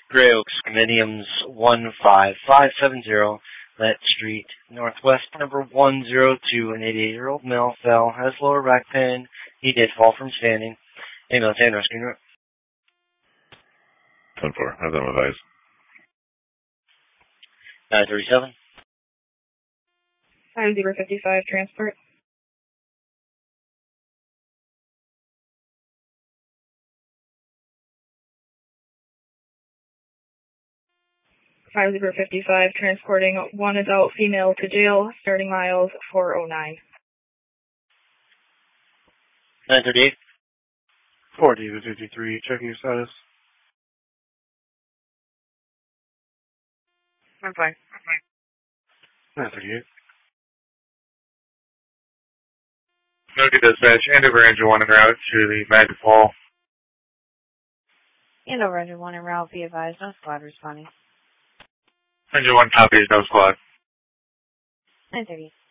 Gray Oaks Condominiums 15570 Lett Street, Northwest, number 102. An 88-year-old male fell, has lower back pain. He did fall from standing. Ambulance and rescue unit. 10-4. Have them advised. 937. 5055 transport. 5055 transporting one adult female to jail, starting miles 409. 938. 40 to 53, checking your status. I'm fine. 938. Noted dispatch, Andover Engine 1 en route to the Magna Fall. Andover Engine 1 en route, be advised, no squad responding. Engine 1 copies, no squad. 930.